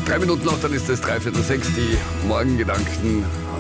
3 Minuten noch, dann ist es 5:45, die Morgengedanken.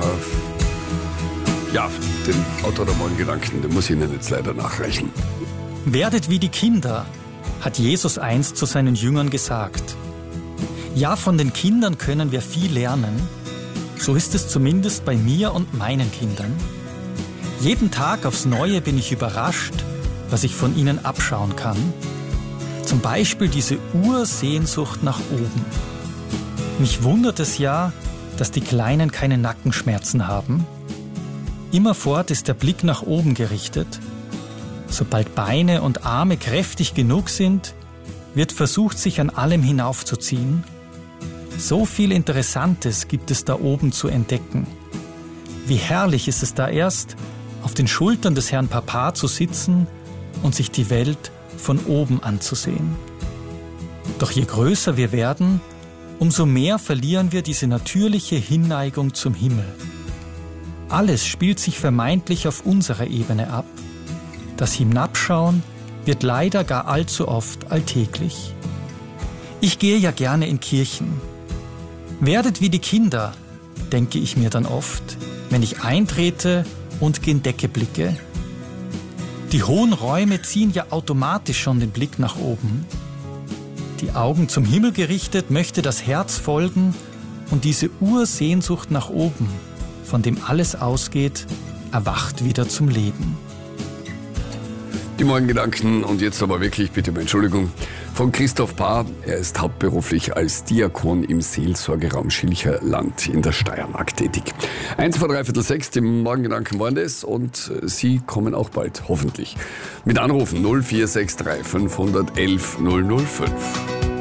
Den Autor der Morgengedanken, den muss ich Ihnen jetzt leider nachreichen. Werdet wie die Kinder, hat Jesus einst zu seinen Jüngern gesagt. Ja, von den Kindern können wir viel lernen. So ist es zumindest bei mir und meinen Kindern. Jeden Tag aufs Neue bin ich überrascht, was ich von ihnen abschauen kann. Zum Beispiel diese Ursehnsucht nach oben. Mich wundert es ja, dass die Kleinen keine Nackenschmerzen haben. Immerfort ist der Blick nach oben gerichtet. Sobald Beine und Arme kräftig genug sind, wird versucht, sich an allem hinaufzuziehen. So viel Interessantes gibt es da oben zu entdecken. Wie herrlich ist es da erst, auf den Schultern des Herrn Papa zu sitzen und sich die Welt von oben anzusehen. Doch je größer wir werden, umso mehr verlieren wir diese natürliche Hinneigung zum Himmel. Alles spielt sich vermeintlich auf unserer Ebene ab. Das Hinabschauen wird leider gar allzu oft alltäglich. Ich gehe ja gerne in Kirchen. Werdet wie die Kinder, denke ich mir dann oft, wenn ich eintrete und gen Decke blicke. Die hohen Räume ziehen ja automatisch schon den Blick nach oben. Die Augen zum Himmel gerichtet möchte das Herz folgen und diese Ursehnsucht nach oben, von dem alles ausgeht, erwacht wieder zum Leben. Die Morgengedanken und jetzt aber wirklich, bitte um Entschuldigung, von Christoph Paar. Er ist hauptberuflich als Diakon im Seelsorgeraum Schilcherland in der Steiermark tätig. 5:45, die Morgengedanken waren das und Sie kommen auch bald, hoffentlich. Mit Anrufen 0463 511 005.